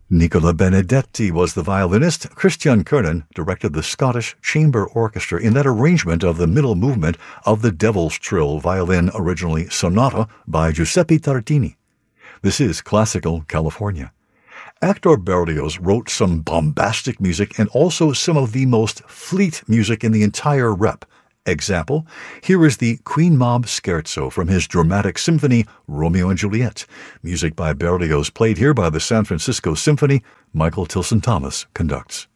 Nicola Benedetti was the violinist. Christian Kernen directed the Scottish Chamber Orchestra in that arrangement of the middle movement of the Devil's Trill violin, originally sonata, by Giuseppe Tartini. This is Classical California. Hector Berlioz wrote some bombastic music and also some of the most fleet music in the entire rep. Example, here is the Queen Mab Scherzo from his dramatic symphony, Romeo and Juliet. Music by Berlioz played here by the San Francisco Symphony. Michael Tilson Thomas conducts.